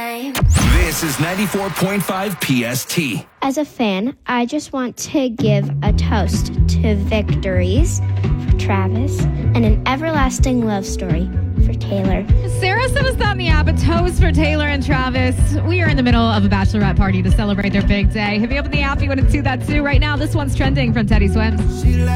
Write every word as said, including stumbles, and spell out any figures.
time. This is ninety-four point five P S T. As a fan, I just want to give a toast to victories for Travis and an everlasting love story for Taylor. Sarah sent us that in the app, a toast for Taylor and Travis. We are in the middle of a bachelorette party to celebrate their big day. Hit me up in the app if you want to do that too. Right now, this one's trending from Teddy Swims.